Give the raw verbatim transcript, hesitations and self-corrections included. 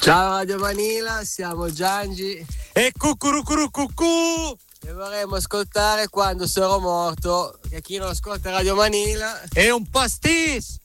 Ciao Radio Manila, siamo Giangi e Cucurucurucucù e vorremmo ascoltare Quando sarò morto, che chi non ascolta Radio Manila è un pastis.